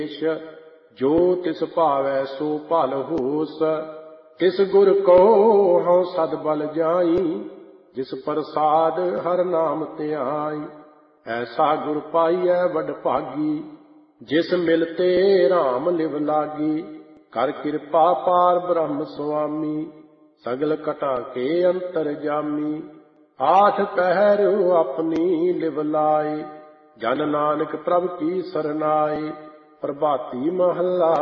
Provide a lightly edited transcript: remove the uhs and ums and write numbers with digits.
ਜੋ ਤਿਸ ਭਾਵੈ ਸੋ ਭਲ ਹੋਸ। ਤਿਸ ਗੁਰ ਕੋ ਹਉ ਸਦ ਬਲ ਜਾਈ, ਜਿਸ ਪ੍ਰਸਾਦ ਹਰ ਨਾਮ ਧਿਆਈ। ਐਸਾ ਗੁਰ ਪਾਈਐ ਵਡ ਭਾਗੀ, ਜਿਸ ਮਿਲਤੇ ਰਾਮ ਲਿਵ ਲਾਗੀ। ਕਰ ਕਿਰਪਾ ਪਾਰ ਬ੍ਰਹਮ ਸੁਆਮੀ, ਸਗਲ ਘਟਾ ਕੇ ਅੰਤਰ ਜਾਮੀ। ਆਠ ਪਹਿਰ ਆਪਣੀ ਲਿਵ ਲਾਏ, ਜਨ ਨਾਨਕ ਪ੍ਰਭ ਕੀ ਸਰਨਾਏ। ਪ੍ਰਭਾਤੀ ਮਹੱਲਾ